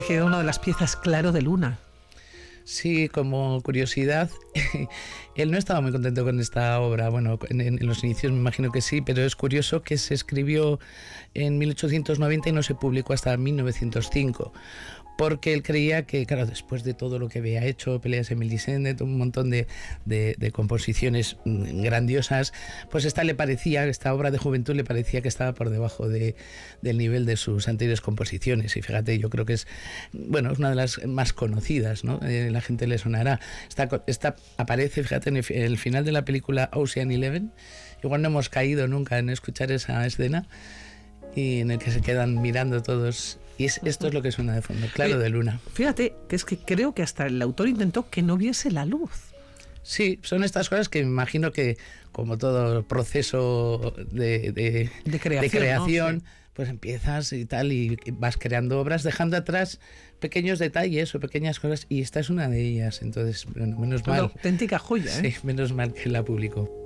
Que era una de las piezas Claro de Luna. Sí, como curiosidad, él no estaba muy contento con esta obra. Bueno, en los inicios me imagino que sí, pero es curioso que se escribió en 1890 y no se publicó hasta 1905. Porque él creía que, claro, después de todo lo que había hecho, Peleas en Melisende, un montón de composiciones grandiosas, pues esta obra de juventud le parecía que estaba por debajo del nivel de sus anteriores composiciones. Y fíjate, yo creo que es una de las más conocidas, ¿no? La gente le sonará. Esta aparece, fíjate, en el final de la película Ocean Eleven. Igual no hemos caído nunca en escuchar esa escena, y en el que se quedan mirando todos. Y esto es lo que suena de fondo, Claro de Luna. Fíjate, que es que creo que hasta el autor intentó que no viese la luz. Sí, son estas cosas que me imagino que, como todo proceso de creación, ¿no? Sí. Pues empiezas y tal, y vas creando obras, dejando atrás pequeños detalles o pequeñas cosas, y esta es una de ellas. Entonces, bueno, menos mal. Una auténtica joya, ¿eh? Sí, menos mal que la publicó.